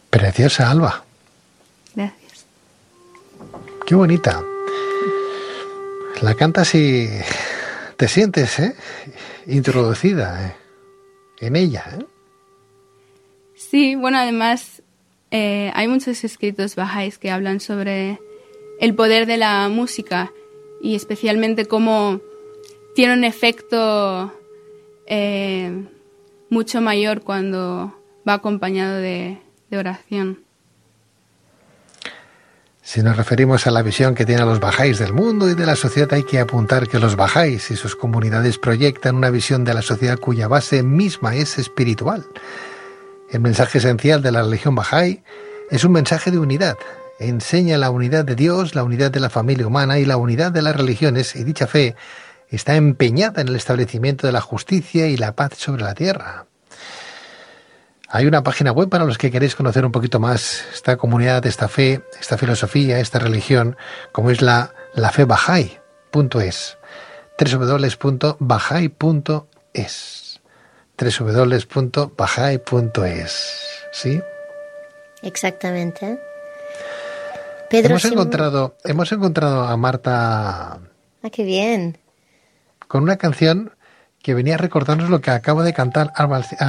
Preciosa, Alba. Gracias. Qué bonita. La cantas y te sientes introducida en ella. Sí, bueno, además hay muchos escritos bahá'ís que hablan sobre el poder de la música y especialmente cómo tiene un efecto mucho mayor cuando va acompañado de oración. Si nos referimos a la visión que tienen los bahá'ís del mundo y de la sociedad, hay que apuntar que los bahá'ís y sus comunidades proyectan una visión de la sociedad cuya base misma es espiritual. El mensaje esencial de la religión bahá'í es un mensaje de unidad. Enseña la unidad de Dios, la unidad de la familia humana y la unidad de las religiones, y dicha fe está empeñada en el establecimiento de la justicia y la paz sobre la tierra. Hay una página web para los que queréis conocer un poquito más esta comunidad, esta fe, esta filosofía, esta religión, como es la febahai.es. www.bahai.es. www.bahai.es. ¿Sí? Exactamente. Pedro, hemos encontrado a Marta. Ah, qué bien. Con una canción que venía a recordarnos lo que acabo de cantar